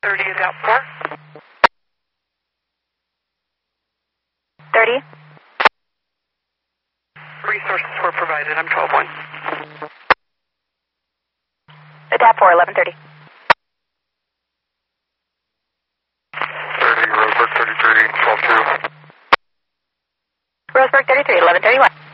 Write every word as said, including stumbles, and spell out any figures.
thirty, adapt four. thirty. Resources were provided. I'm twelve one. Adapt four, eleven thirty. thirty, Roseburg thirty-three, twelve two. Roseburg thirty-three, eleven thirty-one.